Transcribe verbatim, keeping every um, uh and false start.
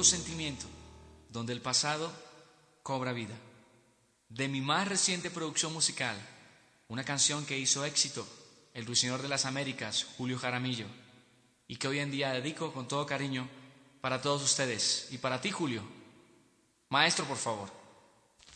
todo sentimiento, donde el pasado cobra vida. De mi más reciente producción musical, una canción que hizo éxito, el Ruiseñor de las Américas, Julio Jaramillo, y que hoy en día dedico con todo cariño para todos ustedes y para ti, Julio. Maestro, por favor.